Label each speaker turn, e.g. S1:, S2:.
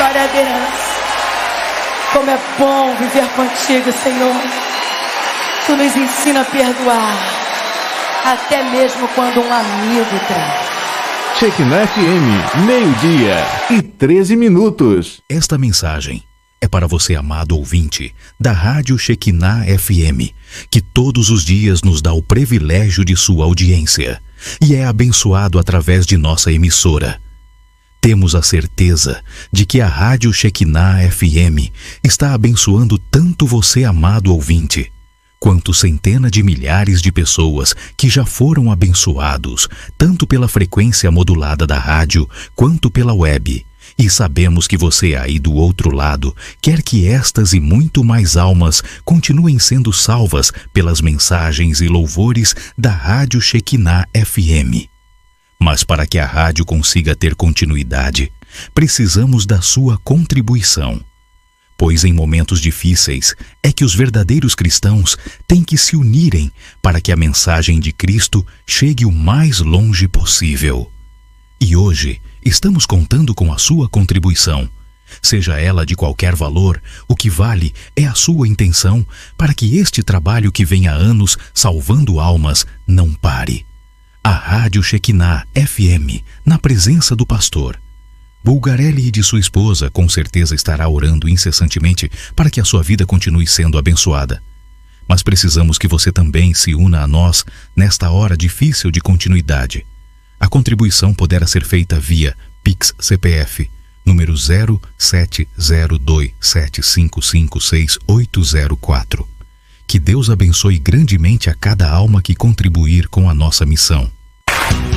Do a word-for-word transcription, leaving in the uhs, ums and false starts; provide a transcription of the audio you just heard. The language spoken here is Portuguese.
S1: Glória a Deus. Como é bom viver contigo, Senhor. Tu nos ensina a perdoar, até mesmo quando um amigo trai.
S2: Shekinah F M, meio-dia e treze minutos.
S3: Esta mensagem é para você, amado ouvinte da Rádio Shekinah F M, que todos os dias nos dá o privilégio de sua audiência e é abençoado através de nossa emissora. Temos a certeza de que a Rádio Shekinah F M está abençoando tanto você, amado ouvinte, quanto centenas de milhares de pessoas que já foram abençoados, tanto pela frequência modulada da rádio, quanto pela web. E sabemos que você aí do outro lado quer que estas e muito mais almas continuem sendo salvas pelas mensagens e louvores da Rádio Shekinah F M. Mas para que a rádio consiga ter continuidade, precisamos da sua contribuição. Pois em momentos difíceis é que os verdadeiros cristãos têm que se unirem para que a mensagem de Cristo chegue o mais longe possível. E hoje estamos contando com a sua contribuição. Seja ela de qualquer valor, o que vale é a sua intenção para que este trabalho que vem há anos salvando almas não pare. A Rádio Shekinah F M, na presença do pastor Bulgarelli e de sua esposa, com certeza estará orando incessantemente para que a sua vida continue sendo abençoada. Mas precisamos que você também se una a nós nesta hora difícil de continuidade. A contribuição poderá ser feita via Pix C P F, número zero sete zero dois sete cinco cinco seis oito zero quatro. Que Deus abençoe grandemente a cada alma que contribuir com a nossa missão.